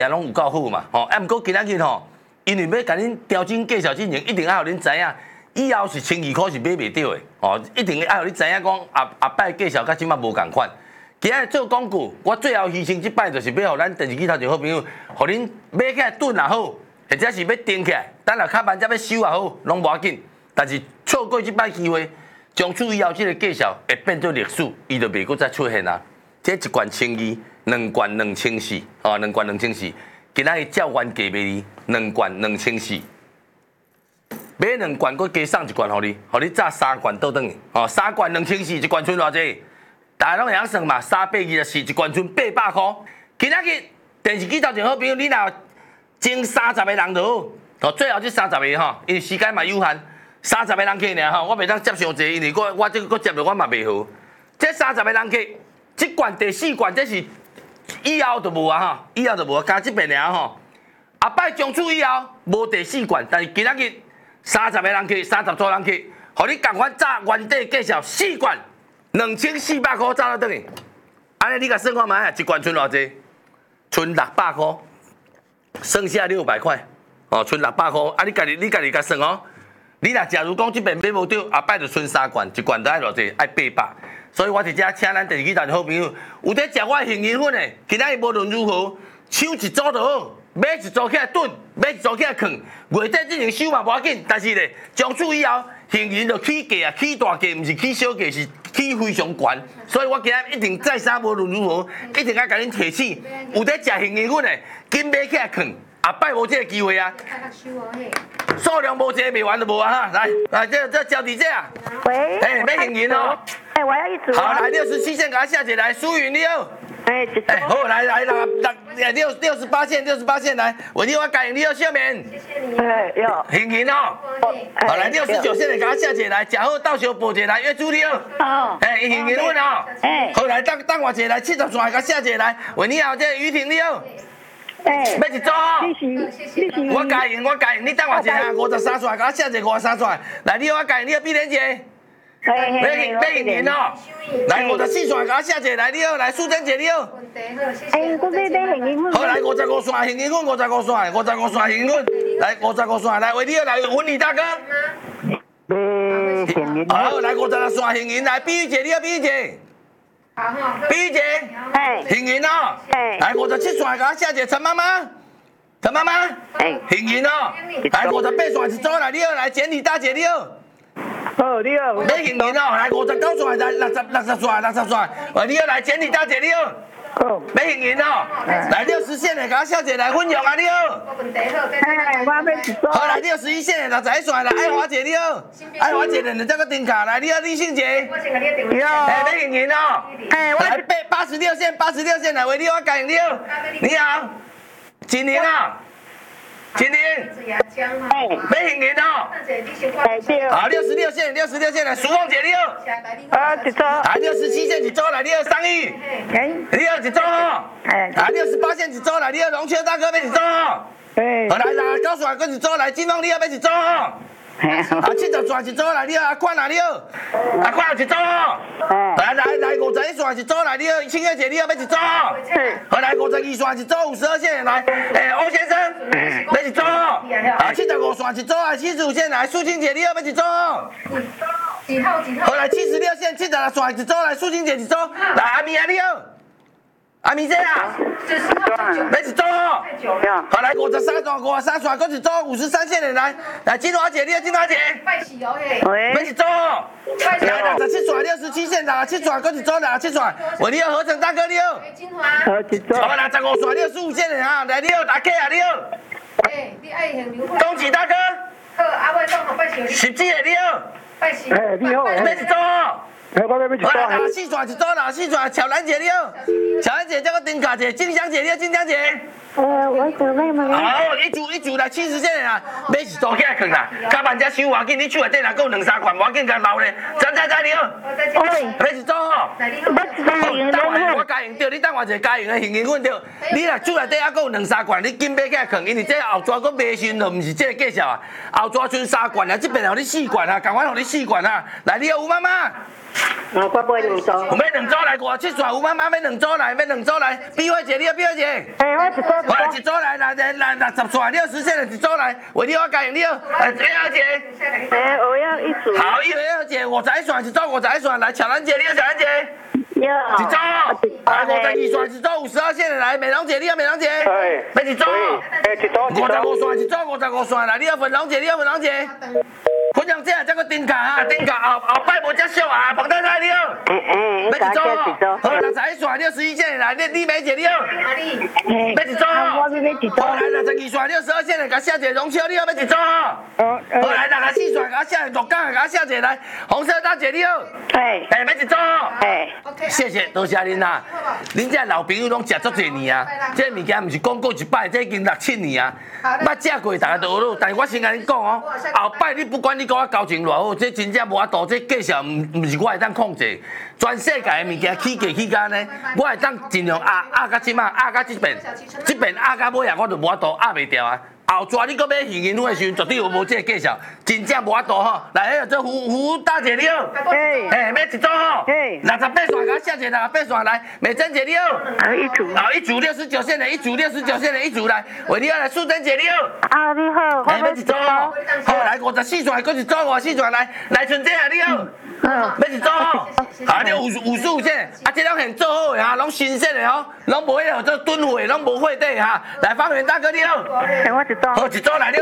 也拢有够好嘛，吼，啊，毋过今仔日吼，因为要甲恁调整计销进前，一定要互恁知影，以后是1200块是买袂到的，吼，一定要互你知影讲后摆计销甲即摆无共款。今仔做广告，我最后牺牲即摆就是要互咱电视机头前好朋友，互恁买起来炖也好，或者是要订起来，等下较慢才要收也好，拢无要紧。但是错过即摆机会，从此以后即个计销会变做历史，伊就袂搁再出现啊。这一罐1200，两罐2400，哦，两罐2400。今仔日照原价卖你2罐2400，买2罐，佮加送1罐互你炸3罐倒转去，哦，3罐2400，一罐剩偌济？大家拢会晓算嘛，324，一罐剩800块。今仔日电视机头前好朋友，你若前30个人就好，哦，最后这30个吼，因为时间嘛有限，30个人客尔吼，我袂当接伤济，因为我这个接落我嘛袂好。这30个人客，这罐第4罐这是。以后就无啊吼，以后就无加这边尔吼。后摆从此以后无第4罐，但是今仔日30个人客，30组人客，互你共款炸原底计销4罐2400块炸到倒去。安尼你甲算看卖，一罐剩偌济？剩600块，剩下600块。哦，剩600块。啊，你家己甲算哦。你若假如讲这边买无到，后摆就剩3罐，一罐就爱偌济？爱800。所以我伫遮请咱电视机台的好朋友，有伫食我的杏仁粉的，今仔日无论如何，抢一组就好，买一组起来炖，买一组起来放，月底进行收嘛无要紧，但是咧，从此以后，杏仁就起价啊，起大价，毋是起小价，是起非常悬。所以我今仔一定再三无论如何，一定要甲恁提醒，有伫食杏仁粉的，紧买起来放，后摆无这个机会啊。数量无济，卖完就无啊哈！来，这交底这啊。 喂。 哎，买杏仁哦。 哎，我要一组。 好，来67线，给他下姐来，苏云六。 哎， 好，来68线，68线来，我另外改你要下面。 谢谢你。哎，有。 杏仁哦。好，来69线的，给他下姐来，食好到时候报姐来约主六。 哦。 哎，杏仁粉哦。 哎。 好，来等我姐来70线，给他下姐来，为你好，这于婷六。 哎， 要一组哦。 谢谢。 我加赢，你等我一下，53线，给我下一个53线。来，你我加赢，你要碧莲姐。买杏仁哦。来54线，给我下一个，来你好，来素贞姐你好。 哎，我买杏仁粉。 好，来55线杏仁粉，55线杏仁粉，来55线，来为你好，来文理大哥。 买杏仁。 好，来56线杏仁，来碧玉姐你好，碧玉姐。碧玉姐， 哎， 杏仁哦，来57线，给我下一个陈妈妈，陈妈妈， 哎， 杏仁哦，来58线一组来，你好，来简体大姐你好， 好你好， 买杏仁哦，来59线来60线，喂你好，来简体大姐你好，买杏仁哦，来60线的，给我下一个来分享啊你好， 哎，我要一组。 好来61线的61线来，爱华姐你好，爱华姐的这个顶卡来，你好李信杰， 有， 哎买杏仁哦。 哎，我来86线来，喂，你好，感你好，你好，金玲啊，金玲， 哎， 买杏仁哦， 哎对， 好66线来，苏凤姐你好， 一组， 来67线一组来，你好桑玉， 哎， 你好一组哦， 哎， 来68线一组来，你好龙雀大哥要一组哦， 哎， 好来90线搁一组来，金凤你好要一组哦。70线一组来，你好阿宽啊，你好，阿宽有一组哦。来51线一组来，你好青月姐，你好要一组哦。好来52线一组，52线来，欧先生要一组哦。75线一组来，75线来，素清姐你好要一组哦。 几号？ 好来76线76线一组来，素清姐一组，来阿咪啊你好。阿咪姐啊，要一组哦。好来53线搁一组，53线的来金华姐，你好金华姐。 喂， 要一组哦。来67线67线67线搁一组67线，喂你好合成大哥你好。 好一组。 好来15线65线的哈，来你好大 K 啊你好。东启大哥。17的你好。 哎，你好， 要一组哦。 哎，我要一组。 好来64线一组64线，巧兰姐你好。巧兰姐这个丁卡姐，静香姐你好，静香姐。 我准备嘛。 好，一组来70线的啦，买一组起来放啦，较慢才收要紧，你手内底若有2-3罐，要紧甲留咧。张你好，买一组吼。我加用着，你等我一下加用的杏仁粉着。你若手内底还有2-3罐，你紧买起来放，因为这后抓佫卖新，就毋是这个计数啊。后抓剩3罐啊，这边互你4罐啊，共款互你4罐啊。来，你好吴妈妈。 我买两组。 有买两组来，我7串有妈妈买两组来，买两组来，比花姐，你要比花姐。 我一组好来，一组来，60串60线的一组来，为你我加用了，来小姐。 我要一组。 好，一小姐51串一组51串，来巧兰姐，你要巧兰姐。 要。 一组，来52串一组52线的来，美容姐，你要美容姐。买一组。55串一组55串来，你要粉龙姐，你要粉龙姐。粉龙姐这个顶卡啊，顶卡后摆无遮俗啊，彭太太你好。买一组。好，61串61线的来，李美姐你好。买一组。 我要买一组。 好来62串62线的，甲写一个荣秋你好，买一组。好来64串，甲写鹿港，甲写一个来，红色大姐你好。买一组。谢谢，多谢恁啦。恁这老朋友拢食足侪年啊，这物件毋是讲过一摆，这已经6、7年啊。捌食过，大家都学。但是我先甲恁讲哦，后摆你不管你甲我交情偌好，这真正无法度，这计数毋是我会当控制。全世界的物件起价起价呢，我会当尽量压到即马，压到即边压到尾啊，我就无法度压袂掉啊。后抓你搁买现金粉的时阵，绝对无这个计数，真正无法度吼。来，迄个胡大姐你好，买一组吼，68串甲我写一个68串来，美珍姐你好， 一组。 一组69线的，一组69线的，一组来，为你好来，素贞姐你好， 你好， 买一组吼，好来54串，搁一组54串来春姐啊你好，买一组吼，好你55线，这两现做好的哈，拢新鲜的吼，拢无迄个做吨货，拢无货底哈，来方圆大哥你好， 我一组。 好，一组来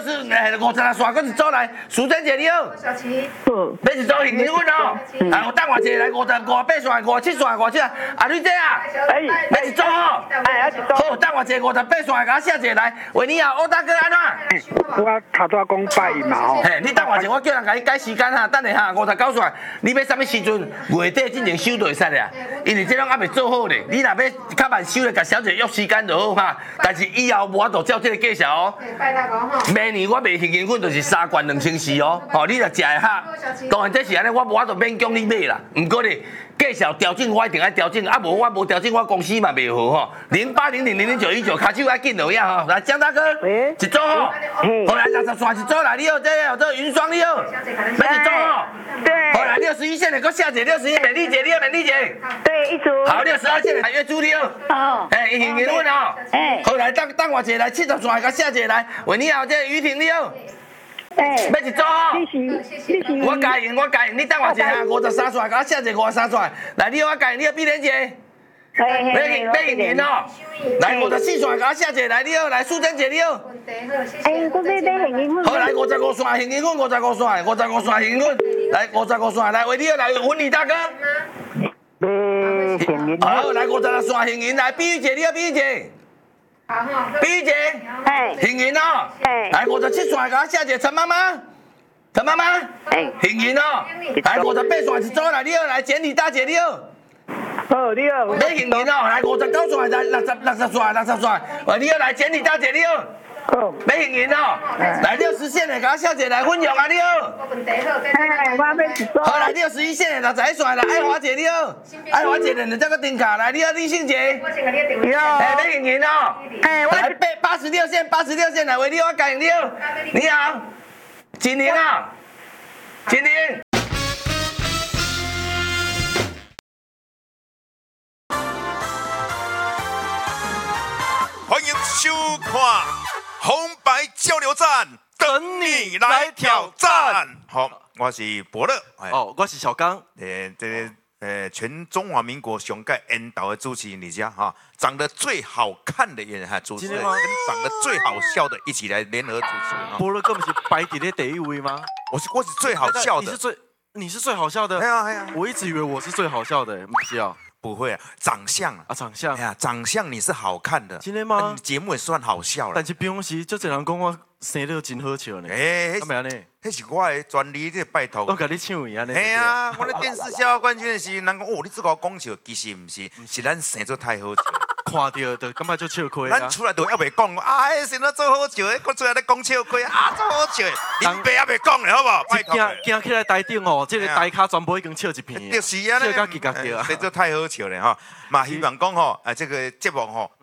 56串，搁一组来，淑珍姐你好，买一组现金粉哦，有等我一下来58串、57串、57，女姐啊，买一组吼，好，等我一下58串，甲我写一个来，喂你好，欧大哥安怎？ 我头拄讲拜嘛吼。 你等我一下，我叫人甲你改时间哈，等下哈59串，你要啥物时阵？月底之前收就会使了，因为这拢还未做好咧，你若要较慢收咧，甲小姐约时间就好哈。但是以后无法度照这个计数哦。明年我卖现金粉就是3罐2400哦，你若食会哈。当然这是安尼，我无法度勉强你买啦。不过咧，计数调整我一定爱调整，啊无我无调整，我公司嘛袂好吼。0800000919，卡手要紧落呀吼。来，江大哥，一组吼，好来60串一组来，你好，这有这云双你好，买一组吼。 对。 好来61线的，搁下姐61美丽姐，你好美丽姐。 对，一组。 好62线的，来约朱你好。现金粉哦。好来，等我一下来70串，甲下姐来，喂你好，这于婷你好。买一组哦。我加用，你等我一下53串，甲我下姐53串，来你好，我加用，你好碧莲姐。买现金哦。来54串，甲我下姐来，你好，来素贞姐你好。 我买现金粉。 好来55串现金粉，55串现金粉，来55串来，喂你好，来文理大哥。好，来56串现金，来碧玉姐你好，碧玉姐。碧玉姐，现金哦。来57串，甲我下姐陈妈妈。陈妈妈，现金哦。来58串一组来，你好，来简体大姐你好。 你好。 买现金哦，来59串，来60串，喂你好，来简体大姐你好。买现金哦，来60线的，甲我小姐来分享啊你好。 我买一组。 好来61线的61串来，爱华姐你好，爱华姐的这个顶卡来，你好李信姐。 你好。 买现金哦。来86线来，喂你好，加用你好，你好，金玲啊，金玲。 欢迎收看红白交流战，等你来挑战。好，我是伯乐。 我是小刚。 全中华民国上届引导的主持人，你家哈，长得最好看的演员主持人，跟长得最好笑的一起来联合主持。 伯乐根本是排伫咧第一位吗？ 我是最好笑的。 你是最好笑的。 哎呀， 我一直以为我是最好笑的，不是啊。 不会啊，长相。哎呀，长相你是好看的。 真的吗？ 节目也算好笑了。 但是平时就有人讲我生得真好笑呢。 干嘛呢？那是我的专利，这拜托。 我甲你唱一下呢。 嘿啊，我咧电视笑话冠军的时候，人讲哦，你这个讲笑，其实唔是，是咱生做太好笑。 看到就感觉就笑亏啊。 咱出来都还未讲，生得做好笑，我出来咧讲笑亏啊，做好笑，林爸还未讲咧，好不好？拜托。 行起来台顶哦，这个台卡全部已经笑一片。 就是啊， 笑到叽嘎叽啊， 生做太好笑了哈。嘛，希望讲吼，这个节目吼，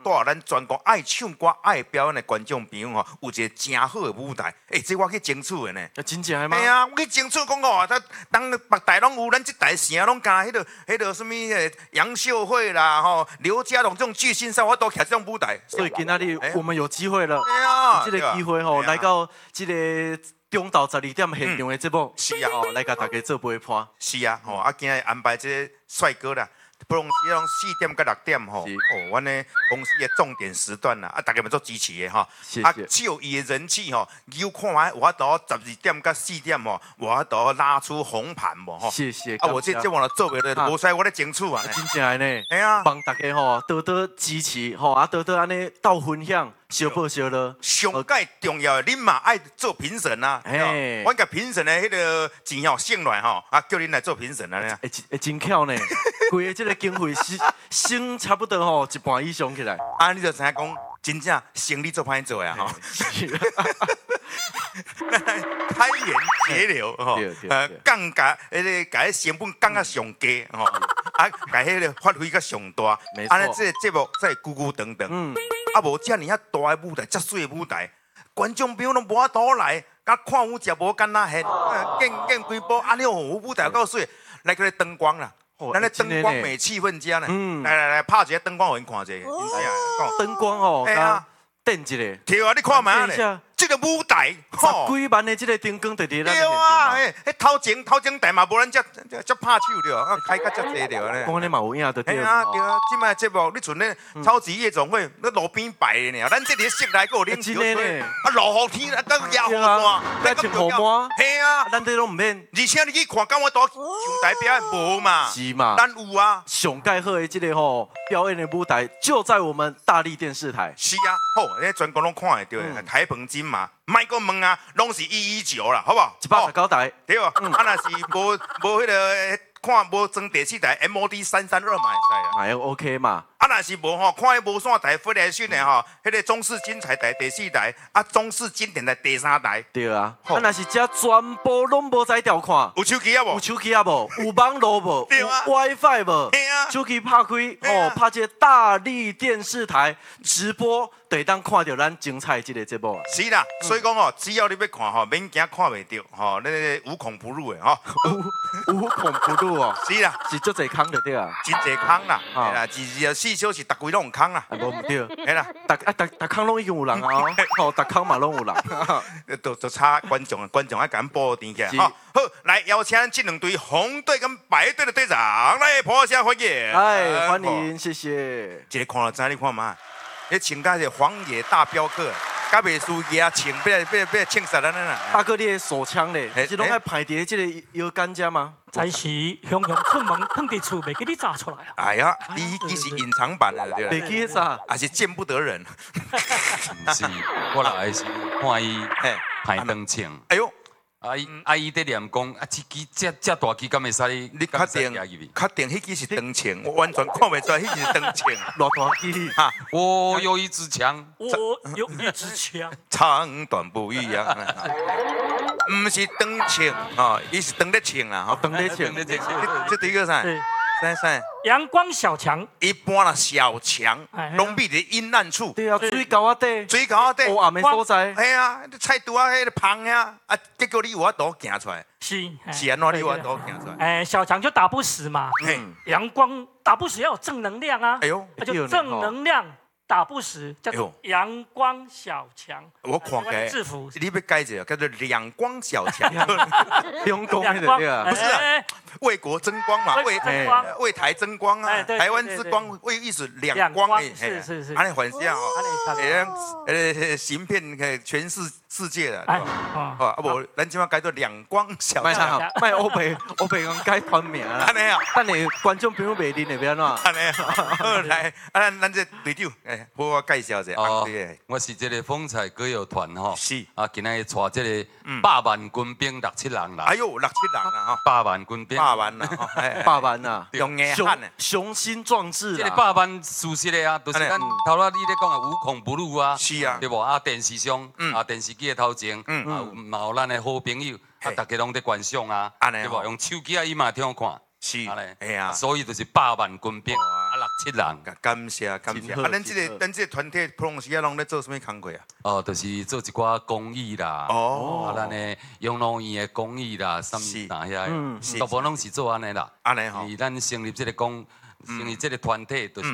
带咱全国爱唱歌、爱表演的观众朋友吼，有一个真好的舞台。这我去争取的呢。 真正的吗？ 哎呀，我去争取讲哦，当别台拢有，咱这台城拢加迄个什么杨秀慧啦，吼刘家龙这种巨星上，我都徛这种舞台。 所以今仔日我们有机会了， 哎呀， 这个机会吼，来到这个中昼12点现场的节目， 是啊， 来甲大家做陪伴。 是啊，吼今日安排这个帅哥啦。不拢是拢4点到6点吼，阮的公司的重点时段啦，大家嘛做支持的吼。就伊的人气吼，有看下我到12点到4点吼，我到拉出红盘无吼。 谢谢。 我这往了做袂了，无使我咧争取啊。 真正的呢， 哎呀， 帮大家吼多多支持吼，多多安尼斗分享，小报小乐。 上介重要的，恁嘛爱做评审啊。 哎， 阮甲评审的迄个钱吼省来吼，叫恁来做评审啊。 会真巧呢，规个这个经费省差不多吼一半以上起来。 你就知影讲，真正生意做歹做呀吼。开源节流吼，降价甲成本降到上低吼，甲迄个发挥到上大，安尼这个节目才会久久长长。无遮尔大的舞台，遮水的舞台，观众朋友拢无法度来，甲看舞也无敢若现，建几部安尼哦，舞台够水，来个灯光啦。咱咧灯光美气氛佳呢，来拍一个灯光，互因看一下。 灯光哦， 哎呀， 点一个。 对啊，你看嘛咧，这个舞台， 十几万的这个灯光在伫咱对啊，迄头前台嘛无咱遮拍手着，开较遮济着咧。 讲你嘛有影得对。 对啊，即摆节目你像咧超级夜总会，你路边摆的呢，咱这里室内还有啉酒水，落雨天啊，甲野雨大， 再穿雨帽， 嘿啊， 咱这拢唔免。 而且你去看，敢我到上台表演无嘛？ 是嘛？ 咱有啊。 上盖好的这个吼表演的舞台就在我们大力电视台。 是啊，好，你全国拢看会到的，台澎金马。莫阁问啊，拢是119啦，好不好 ？119台， 对啊，若是无迄个看无装第4台 MOD 332嘛会使啊， 嘛 OK 嘛。 若是无吼，看迄无线台、飞来讯的吼，迄个中视精彩台第4台，中视经典台第3台。 对啊，若是遮全部拢无在调看， 有手机啊无？ 有手机啊无？有网络无？有 WiFi 无？手机拍开哦，拍这大力电视台直播。对，当看到咱精彩这个节目啊！ 是啦，所以讲哦，只要你要看吼，免惊看袂到吼，那无孔不入的吼， 无孔不入哦。 是啦， 是足侪空就对啊， 真侪空啦，係啦，24小時逐規攏有空啦， 無唔對， 係啦， 逐空攏已經有人啊，哦，逐空嘛攏有人， 就差觀眾愛敢報電起來，好，來邀請這兩隊紅隊跟白隊的隊長來破下歡迎， 哎，歡迎，謝謝。 這個看了知你看嘛？迄穿甲是荒野大镖客，甲袂輸嘢穿，要穿殺咱啦。 大哥，你的手槍咧，是攏愛排佇這個腰桿遮嗎？ 才是雄雄出門，放佇厝，袂記你炸出來啊！ 哎呀，你是隱藏版的對啦， 袂記啥？ 還是見不得人。 是，我來是看伊排燈槍。 哎呦！ 伊在念講，這支這大支敢會使？ 你確定迄支是燈槍？我完全看袂出來，迄支是燈槍。 偌大支哈！ 我有一支槍， 我有一支槍， 長短不一樣。唔是燈槍哦，伊是燈咧槍啦， 燈咧槍。 這第一個啥？啥？ 陽光小強， 一般啦，小強攏秘佇陰暗處。 對啊，水溝啊底， 水溝啊底， 黑暗的所在。 係啊，菜刀啊，迄個芳呀，結果你有法度行出來。 是安怎你有法度行出來？ 小強就打不死嘛。陽光打不死要有正能量啊。 哎呦， 就正能量。打不死，叫做陽光小強。 我看嘅制服， 你要改一個叫做兩光小強。 兩光的， 不是啊，為國爭光嘛，為台爭光啊，台灣之光，為意思兩光誒， 是， 安尼反向哦，行遍全世界啦，啊無，咱即馬改做兩光小強， 賣歐北講改團名啦， 安尼啊， 等你觀眾朋友袂認會變怎？ 安尼啊，來，咱這隊長。幫我介紹一下。 哦，我是這個風采歌謠團吼。 是。 今日帶這個100萬軍兵6、7人啦。 哎呦，6、7人啊！ 100萬軍兵。 100萬啊 ！100萬啊！ 用硬漢啊！ 雄心壯志這個100萬事實的啊，就是咱頭仔你咧講的無孔不入啊。 是啊。 對無？電視上電視機的頭前嘛有咱的好朋友，大家攏在觀賞啊。對無？用手機伊嘛聽看。 是。 哎呀。所以就是100萬軍兵。 7人。 感谢感谢。啊，咱这个团体普隆西亚拢咧做什么工作啊？ 哦，就是做一寡公益啦，啊，咱的养老院的公益啦，什么那遐，大部分拢是做安尼啦。 安尼吼。 咱成立这个成立这个团体，就是